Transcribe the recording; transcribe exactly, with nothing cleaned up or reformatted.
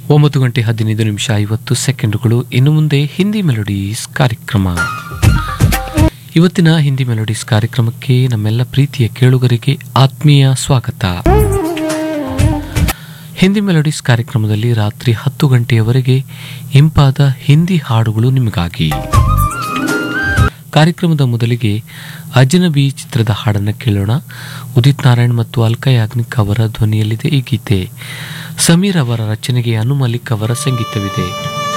ಒಂಬತ್ತು ಗಂಟೆ ಹದಿನೈದು ನಿಮಿಷ ಐವತ್ತು ಸೆಕೆಂಡುಗಳು. ಇನ್ನು ಮುಂದೆ ಹಿಂದಿ ಮೆಲೋಡೀಸ್ ಕಾರ್ಯಕ್ರಮ. ಇವತ್ತಿನ ಹಿಂದಿ ಮೆಲೋಡೀಸ್ ಕಾರ್ಯಕ್ರಮಕ್ಕೆ ನಮ್ಮೆಲ್ಲ ಪ್ರೀತಿಯ ಕೇಳುಗರಿಗೆ ಆತ್ಮೀಯ ಸ್ವಾಗತ. ಹಿಂದಿ ಮೆಲೋಡೀಸ್ ಕಾರ್ಯಕ್ರಮದಲ್ಲಿ ರಾತ್ರಿ ಹತ್ತು ಗಂಟೆಯವರೆಗೆ ಇಂಪಾದ ಹಿಂದಿ ಹಾಡುಗಳು ನಿಮಗಾಗಿ. ಕಾರ್ಯಕ್ರಮದ ಮೊದಲಿಗೆ ಅಜನಬಿ ಚಿತ್ರದ ಹಾಡನ್ನು ಕೇಳೋಣ. ಉದಿತ್ ನಾರಾಯಣ್ ಮತ್ತು ಅಲ್ಕಾ ಯಾಗ್ನಿಕ್ ಅವರ ಧ್ವನಿಯಲ್ಲಿದೆ ಈ ಗೀತೆ. ಸಮೀರ್ ಅವರ ರಚನೆಗೆ ಅನು ಮಲಿಕ್ ಅವರ ಸಂಗೀತವಿದೆ.